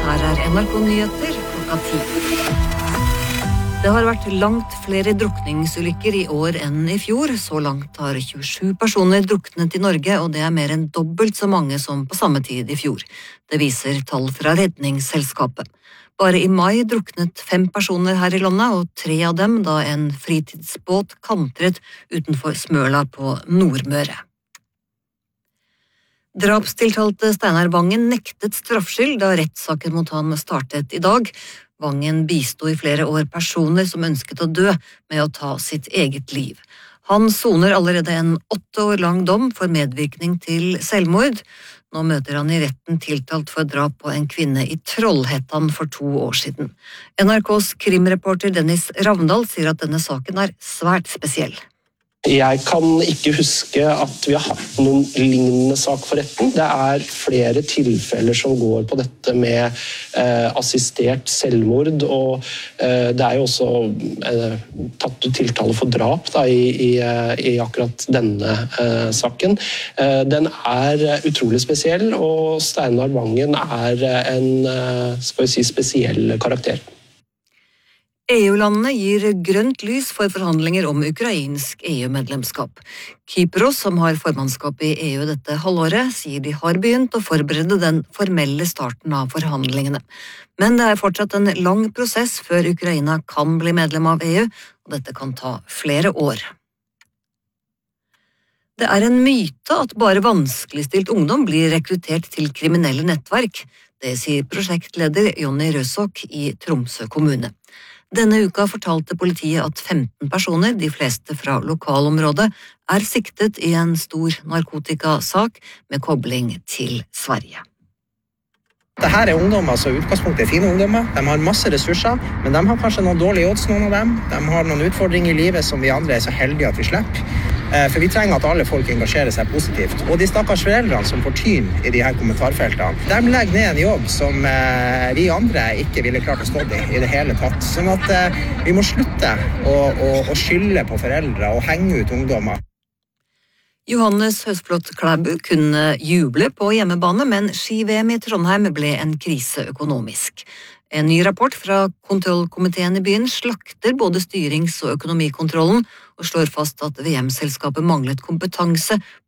Her NRK Nyheter klokka 10. Det har vært langt flere drukningsulykker i år enn i fjor. Så langt har 27 personer druknet i Norge, og det er mer enn dobbelt så mange som på samme tid i fjor. Det viser tall fra Redningsselskapet. Bare i mai druknet 5 personer her i landet, og 3 av dem da en fritidsbåt kantret utenfor Smøla på Nordmøre. Drapstiltalte Steinar Vangen nektet straffskyld da rettssaken mot han startet i dag. Vangen bisto i flere år personer som ønsket å dø med å ta sitt eget liv. Han soner allerede en 8 år lang dom for medvirkning til selvmord. Nå møter han i retten tiltalt for drap på en kvinne i Trollhättan for 2 år siden. NRKs krimreporter Dennis Ravndal sier at denne saken er svært spesiell. Jeg kan ikke huske at vi har hatt noen lignende sak for retten. Det er flere tilfeller som går på dette med assistert selvmord, og det er jo også tatt ut tiltale for drap da, i akkurat denne saken. Den er utrolig spesiell, og Steinar Vangen er en spesiell karakter. EU-landene gir grønt lys for forhandlinger om ukrainsk EU-medlemskap. Kypros, som har formannskap i EU dette halvåret, sier de har begynt å forberede den formelle starten av forhandlingene. Men det er fortsatt en lang prosess før Ukraina kan bli medlem av EU, og dette kan ta flere år. Det er en myte at bare vanskeligstilt ungdom blir rekruttert til kriminelle nettverk. Det sier prosjektleder Jonny Røsok i Tromsø kommune. Denne uka fortalte politiet at 15 personer, de fleste fra lokalområdet, er siktet i en stor narkotikasak med kobling til Sverige. Dette er ungdommer, altså utgangspunktet er fine ungdommer. De har masse ressurser, men de har kanskje noen dårlige odds, noen av dem. De har noen utfordringer i livet som vi andre er så heldige at vi slipper. For vi trenger at alle folk engasjerer seg positivt. Og de stakkars foreldrene som får tyn i de her kommentarfeltene, de legger ned en jobb som vi andre ikke ville klart å stå i det hele tatt. Sånn at vi må slutte å skylde på foreldre og henge ut ungdommer. Johannes Høsflot Klæbu kunne juble på hjemmebane, men ski-VM i Trondheim ble en krise økonomisk. En ny rapport fra kontrollkomiteen i byen slakter både styrings- og økonomikontrollen og slår fast at VM-selskapet manglet kompetanse